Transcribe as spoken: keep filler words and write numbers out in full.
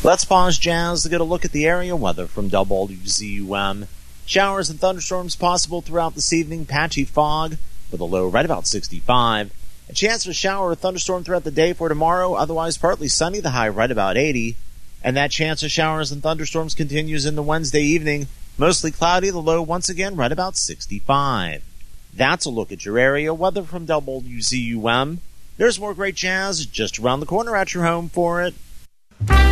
Let's pause Jazz to get a look at the area weather from W Z U M. Showers and thunderstorms possible throughout this evening. Patchy fog with a low right about sixty-five. A chance for a shower or thunderstorm throughout the day for tomorrow. Otherwise partly sunny, the high right about eighty. And that chance of showers and thunderstorms continues into Wednesday evening. Mostly cloudy, the low once again right about sixty-five. That's a look at your area weather from W Z U M. There's more great jazz just around the corner at your home for it.